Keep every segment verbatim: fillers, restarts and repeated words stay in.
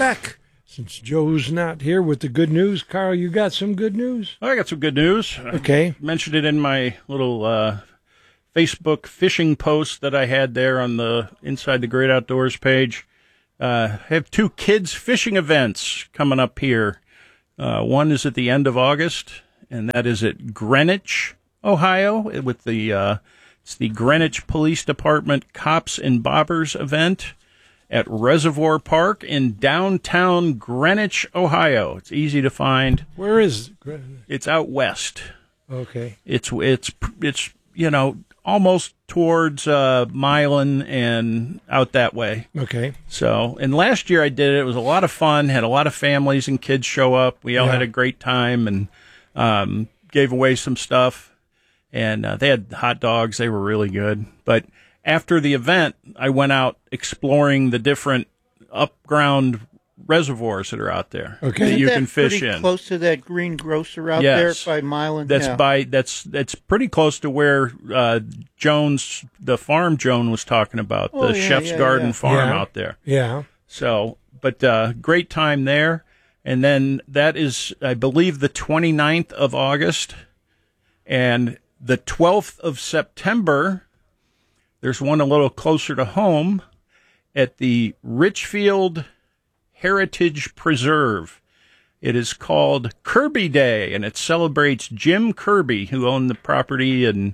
back. Since Joe's not here with the good news, Carl, you got some good news? I got some good news. Okay. I mentioned it in my little uh, Facebook fishing post that I had there on the Inside the Great Outdoors page. Uh, I have two kids fishing events coming up here. Uh, one is at the end of August, and that is at Greenwich, Ohio, with the uh, it's the Greenwich Police Department Cops and Bobbers event at Reservoir Park in downtown Greenwich, Ohio. It's easy to find. Where is it? It's out west. Okay. It's it's it's you know almost towards uh, Milan and out that way. Okay. So, and last year I did it. It was a lot of fun. Had a lot of families and kids show up. We all Yeah. had a great time and um, gave away some stuff. And uh, they had hot dogs. They were really good. But after the event, I went out exploring the different upground reservoirs that are out there Okay. that Isn't you that can fish pretty in. close to that green grocer out Yes. there by Milan? That's yeah. by that's that's pretty close to where uh, Jones, the farm Joan was talking about, the Oh, yeah, Chef's yeah, Garden yeah. farm Yeah. out there. Yeah. So, but uh, great time there. And then that is, I believe, the twenty-ninth of August. And the twelfth of September, there's one a little closer to home at the Richfield Heritage Preserve. It is called Kirby Day, and it celebrates Jim Kirby, who owned the property. And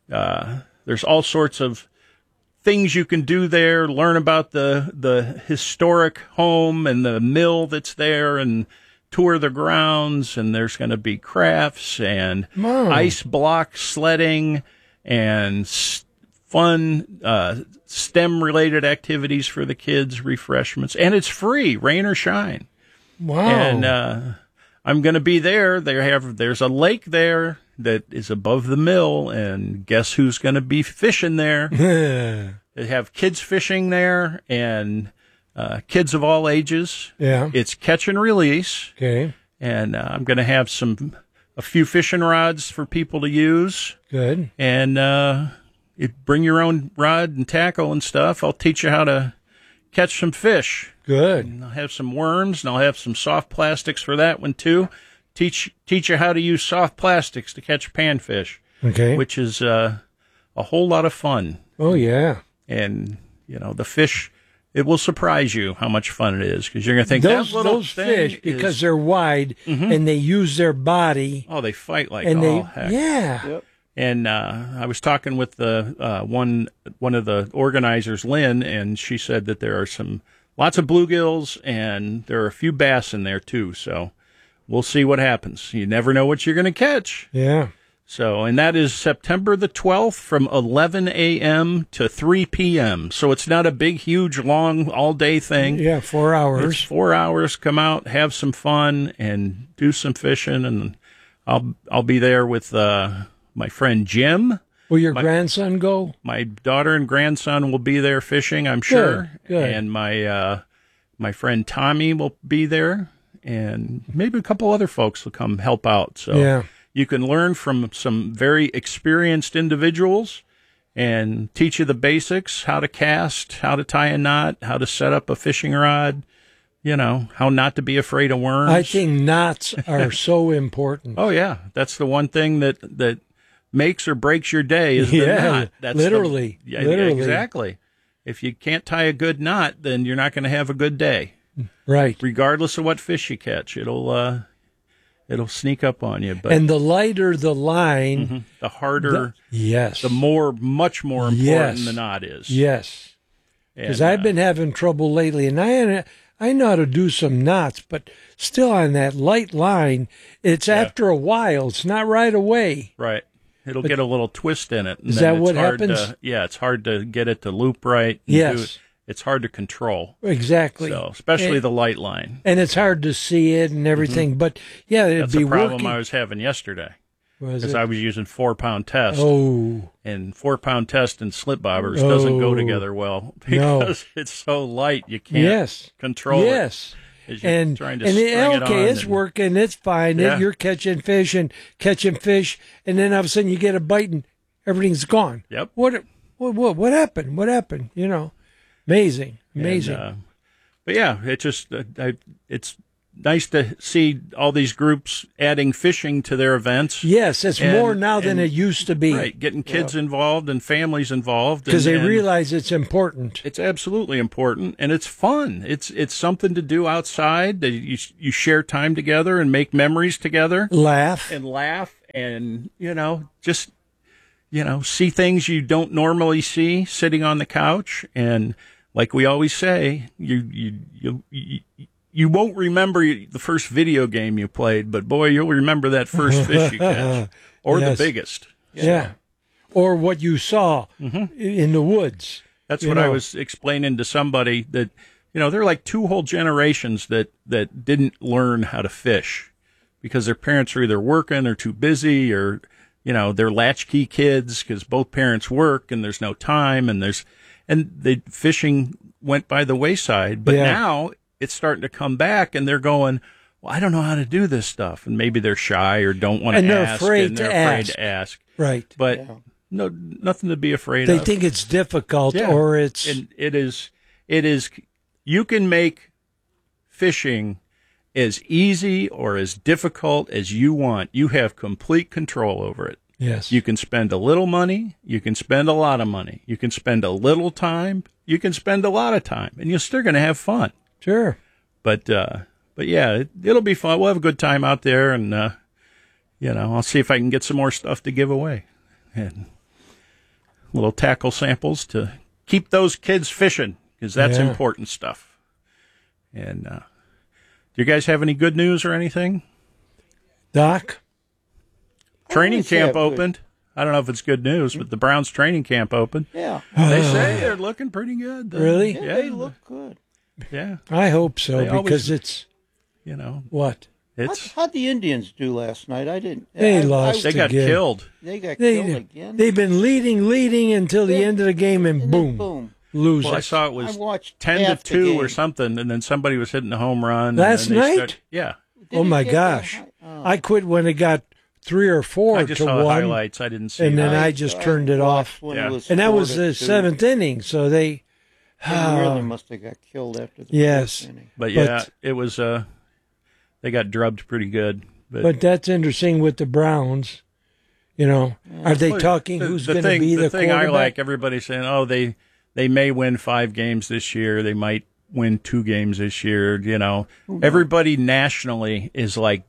uh, there's all sorts of things you can do there, learn about the the historic home and the mill that's there, and tour the grounds. And there's going to be crafts and Wow. ice block sledding and s- fun uh, STEM-related activities for the kids, refreshments. And it's free, rain or shine. Wow. And uh, I'm going to be there. They have there's a lake there that is above the mill, and guess who's going to be fishing there? They have kids fishing there, and uh, kids of all ages. Yeah. It's catch and release, Okay. and uh, I'm going to have some a few fishing rods for people to use, Good. and uh, you bring your own rod and tackle and stuff. I'll teach you how to catch some fish. Good. And I'll have some worms, and I'll have some soft plastics for that one too. Teach teach you how to use soft plastics to catch panfish, Okay. which is uh, a whole lot of fun. Oh, yeah. And you know the fish, it will surprise you how much fun it is, because you're going to think Those, that little those thing fish, is- because they're wide and they use their body. oh they fight like and all they, heck. yeah. Yep. And uh, I was talking with the uh, one one of the organizers, Lynn, and she said that there are some lots of bluegills and there are a few bass in there too. So we'll see what happens. You never know what you're going to catch. Yeah. So, and that is September the twelfth from eleven a.m. to three p.m. So it's not a big, huge, long, all-day thing. Yeah, four It's hours. four hours. Come out, have some fun, and do some fishing. And I'll I'll be there with uh, my friend Jim. Will your grandson go? My daughter and grandson will be there fishing, I'm sure. good. And my uh, my friend Tommy will be there, and maybe a couple other folks will come help out. So Yeah. you can learn from some very experienced individuals and teach you the basics, how to cast, how to tie a knot, how to set up a fishing rod, you know, how not to be afraid of worms. I think knots are so important. Oh, yeah. That's the one thing that, that makes or breaks your day is the Yeah, knot. That's the- literally, yeah, literally. Exactly. If you can't tie a good knot, then you're not going to have a good day. Right. Regardless of what fish you catch, it'll uh, it'll sneak up on you. But And the lighter the line, Mhm. the harder, yes. the more, much more important Yes. the knot is. Yes. Because And, I've uh, been having trouble lately, and I I know how to do some knots, but still on that light line, it's after a while. It's not right away. right. It'll get a little twist in it. And Is then that it's what hard happens? To, yeah, it's hard to get it to loop right. and Yes. do it. It's hard to control. Exactly. So, especially and, the light line. and it's hard to see it and everything. But yeah, it'd That's be the problem working. I was having yesterday. Was Because it? I was using four pound test, Oh, and four pound test and slip bobbers doesn't go Oh. together well No. because it's so light you can't yes. control yes. it. As you're And trying to and string it, it okay, on it's and- working, it's fine. Yeah. You're catching fish and catching fish, and then all of a sudden you get a bite and everything's gone. Yep. What what what, what happened? What happened? You know, amazing, amazing. And, uh, but yeah, it just uh, I, it's nice to see all these groups adding fishing to their events. Yes, it's And- more now than and- it used to be. Right, getting kids involved and families involved. Because and- they and realize it's important. it's absolutely important, and it's fun. It's it's something to do outside. That you you share time together and make memories together Laugh. and laugh, and you know just you know see things you don't normally see sitting on the couch. And like we always say, you you you. you You won't remember the first video game you played, but boy, you'll remember that first fish you catch, or Yes. the biggest. Yeah. Or what you saw Mm-hmm. in the woods. That's You what I know. was explaining to somebody, that, you know, there are like two whole generations that, that didn't learn how to fish because their parents are either working or too busy, or, you know, they're latchkey kids because both parents work and there's no time, and there's, and the fishing went by the wayside. But Yeah. now it's starting to come back, and they're going, well, I don't know how to do this stuff. And maybe they're shy or don't want to And they're ask. afraid and they're to afraid ask. to ask. Right. But Yeah. no, nothing to be afraid They of. think it's difficult Yeah. or it's. And it is, it is, you can make fishing as easy or as difficult as you want. You have complete control over it. yes. You can spend a little money. You can spend a lot of money. You can spend a little time. You can spend a lot of time, and you're still going to have fun. Sure. But, uh, but yeah, it, it'll be fun. We'll have a good time out there, and, uh, you know, I'll see if I can get some more stuff to give away, and little tackle samples to keep those kids fishing, because that's Yeah. important stuff. And, uh, do you guys have any good news or anything? Doc? Training always camp have good- opened. I don't know if it's good news, but the Browns training camp opened. Yeah. They say they're looking pretty good. Really? Yeah, Yeah. they look good. Yeah. I hope so They because always- it's. You know, What? it's, How'd the Indians do last night? I didn't. They I, lost. they got again. killed. They got They, killed again. they've been leading, leading until the Yeah. end of the game, and, And then boom, boom. lose Well, I it. saw it was I watched ten to half the two or game. something, and then somebody was hitting a home run. and Last then they night? start- yeah. Did Oh it my get that gosh! high? Oh. I quit when it got three or four I just to saw the one, highlights. I didn't see and it. then I just turned it watched off. when Yeah. it was and that four was to the two. seventh inning. So they, They really must have got killed after the Yes. fourth inning. But yeah, But- it was. Uh, they got drubbed pretty good. But, but that's interesting with the Browns. You know, are they Well, talking the, who's the going to thing, be the, the thing I quarterback? like? Everybody's saying, "Oh, they they may win five games this year. They might win two games this year." You know, everybody nationally is like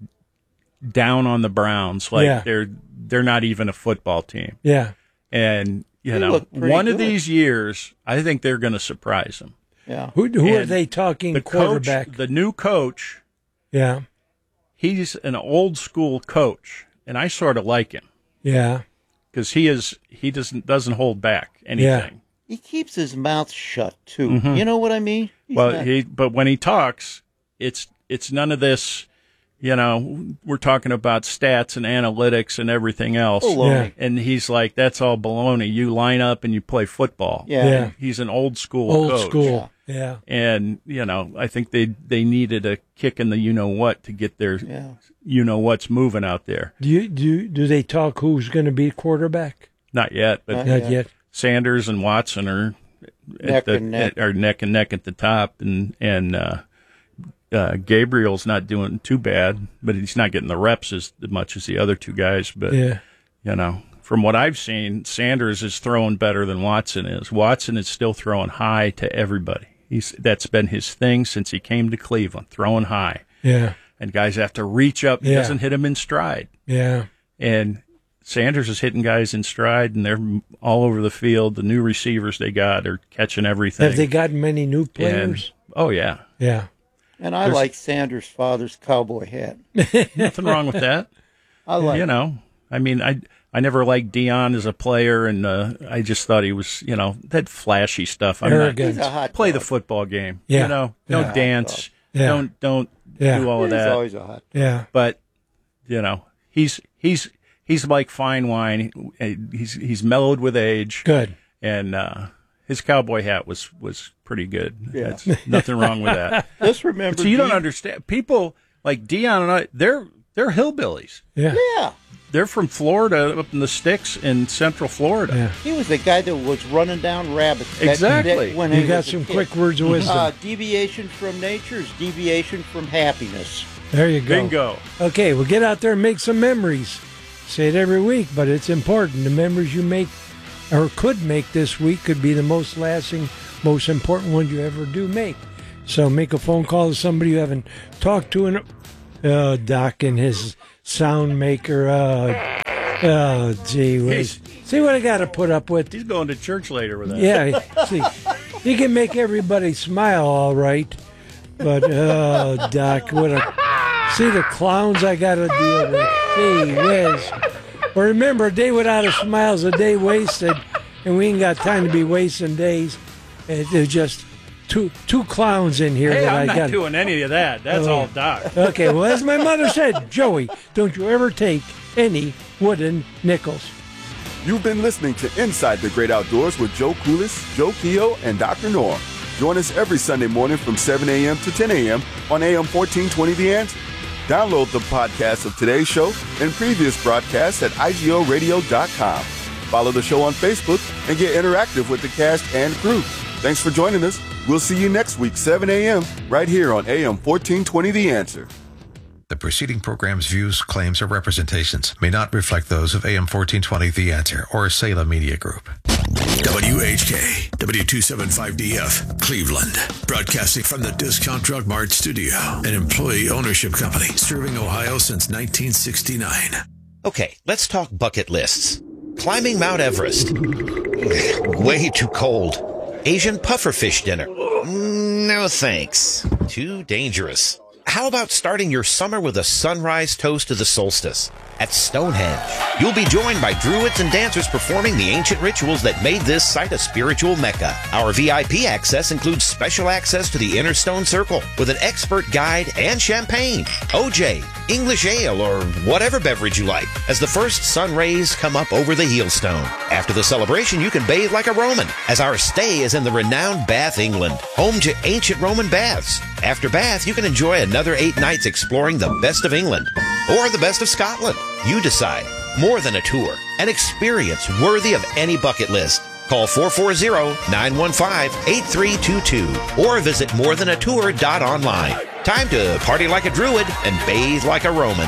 down on the Browns, like Yeah. they're they're not even a football team. Yeah, And you They know, look pretty one of good. these years, I think they're going to surprise them. Yeah. who who are And they talking The coach, quarterback? the new coach, yeah, he's an old school coach, and I sort of like him yeah, because he is he doesn't doesn't hold back anything. He keeps his mouth shut too. You know what I mean? He's Well, not- he but when he talks, it's it's none of this. You know, we're talking about stats and analytics and everything else. Baloney. And he's like, "That's all baloney. You line up and you play football." Yeah. Yeah. He's an old school old coach. school. Yeah, And you know, I think they they needed a kick in the you know what to get their Yeah. you know what's moving out there. do you do do they talk who's going to be quarterback? Not yet, but Not Not Yeah. yet. Sanders and Watson are Neck at the, and neck. At, are neck and neck at the top, and and uh, uh, Gabriel's not doing too bad, but he's not getting the reps as much as the other two guys. But Yeah, you know, from what I've seen, Sanders is throwing better than Watson is. Watson is still throwing high to everybody. He's that's been his thing since he came to Cleveland, throwing high, yeah, and guys have to reach up. He Yeah. doesn't hit them in stride, yeah. and Sanders is hitting guys in stride, and they're all over the field. The new receivers they got are catching everything. Have they got many new And- players? oh yeah, Yeah, And I like Sanders' father's cowboy hat. nothing wrong with that. I like You know, I mean, I I never liked Dion as a player, and uh, I just thought he was, you know, that flashy stuff. I'm Arrogant. He's a hot Play the dog. football game. Yeah. You know, don't Yeah. dance. Yeah. Don't don't Yeah. do all of He's that. always a hot yeah. But you know, he's he's he's like fine wine. He's he's mellowed with age, Good. and uh, his cowboy hat was was pretty good. Yeah. That's nothing wrong with that. Just remember. So you don't Dion- understand. People like Dion and I, they're they're hillbillies. Yeah. Yeah. they're from Florida, up in the sticks in Central Florida. Yeah. He was the guy that was running down rabbits. That- Exactly. that- when You he got was a some kid. quick words of wisdom. Uh, deviation from nature is deviation from happiness. There you go. Bingo. Okay, well, get out there and make some memories. Say it every week, but it's important. The memories you make or could make this week could be the most lasting, most important ones you ever do make. So make a phone call to somebody you haven't talked to in a uh, Doc and his sound maker. Uh, oh, gee whiz. See what I got to put up with? He's going to church later with that. Yeah, see, he can make everybody smile all right. But, oh, Doc, what a... See the clowns I got to deal with. Gee whiz. Well, remember, a day without a smile is a day wasted, and we ain't got time to be wasting days. And there's just two two clowns in here Hey, that I'm I not got. doing any of that. That's Oh. all Doc. Okay, well, as my mother said, Joey, don't you ever take any wooden nickels. You've been listening to Inside the Great Outdoors with Joe Coolis, Joe Keogh, and Doctor Norm. Join us every Sunday morning from seven a.m. to ten a.m. on A M fourteen twenty The Answer. Download the podcast of today's show and previous broadcasts at I G O radio dot com. Follow the show on Facebook and get interactive with the cast and crew. Thanks for joining us. We'll see you next week, seven a.m., right here on A M fourteen twenty The Answer. The preceding program's views, claims, or representations may not reflect those of A M fourteen twenty The Answer or Salem Media Group. W H K, W two seventy-five D F, Cleveland. Broadcasting from the Discount Drug Mart studio, an employee ownership company serving Ohio since nineteen sixty-nine. Okay, let's talk bucket lists. Climbing Mount Everest. Way too cold. Asian pufferfish dinner. No thanks. Too dangerous. How about starting your summer with a sunrise toast to the solstice? At Stonehenge, you'll be joined by druids and dancers performing the ancient rituals that made this site a spiritual mecca. Our V I P access includes special access to the Inner Stone Circle with an expert guide and champagne, O J, English ale, or whatever beverage you like, as the first sun rays come up over the Heelstone. After the celebration, you can bathe like a Roman, as our stay is in the renowned Bath, England, home to ancient Roman baths. After Bath, you can enjoy another eight nights exploring the best of England or the best of Scotland. You decide. More than a tour, an experience worthy of any bucket list. Call four four zero, nine one five, eight three two two or visit more than a tour dot online. Time to party like a druid and bathe like a Roman.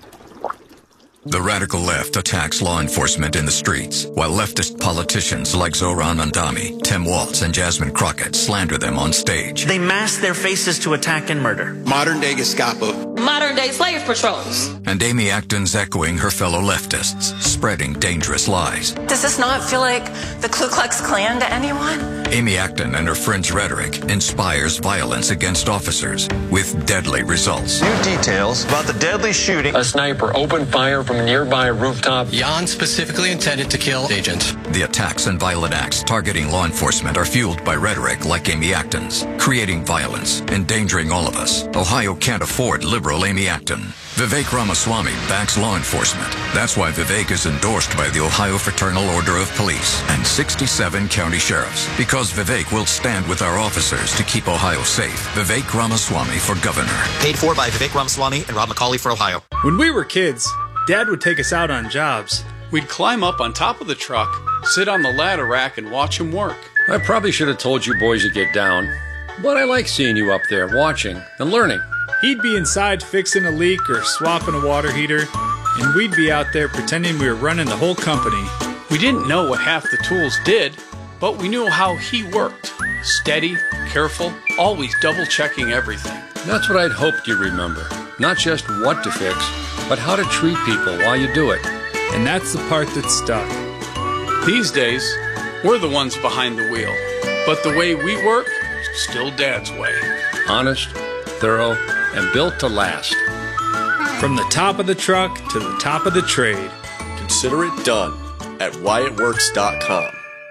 The radical left attacks law enforcement in the streets, while leftist politicians like Zohran Andami, Tim Walz, and Jasmine Crockett slander them on stage. They mask their faces to attack and murder. Modern-day Gestapo. Modern-day slave patrols. And Amy Acton's echoing her fellow leftists, spreading dangerous lies. Does this not feel like the Ku Klux Klan to anyone? Amy Acton and her friends' rhetoric inspires violence against officers with deadly results. New details about the deadly shooting. A sniper opened fire from a nearby rooftop. Jan specifically intended to kill agents. The attacks and violent acts targeting law enforcement are fueled by rhetoric like Amy Acton's, creating violence, endangering all of us. Ohio can't afford liberal Amy Acton. Vivek Ramaswamy backs law enforcement. That's why Vivek is endorsed by the Ohio Fraternal Order of Police and sixty-seven county sheriffs. Because Vivek will stand with our officers to keep Ohio safe. Vivek Ramaswamy for governor. Paid for by Vivek Ramaswamy and Rob McCauley for Ohio. When we were kids, Dad would take us out on jobs. We'd climb up on top of the truck, sit on the ladder rack, and watch him work. I probably should have told you boys to get down, but I like seeing you up there watching and learning. He'd be inside fixing a leak or swapping a water heater, and we'd be out there pretending we were running the whole company. We didn't know what half the tools did, but we knew how he worked. Steady, careful, always double-checking everything. That's what I'd hoped you'd remember. Not just what to fix, but how to treat people while you do it. And that's the part that stuck. These days, we're the ones behind the wheel, but the way we work, still Dad's way. Honest, thorough, and built to last. From the top of the truck to the top of the trade. Consider it done at Wyatt Works dot com.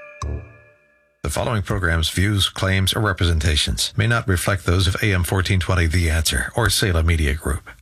The following program's views, claims, or representations may not reflect those of A M fourteen twenty The Answer or Salem Media Group.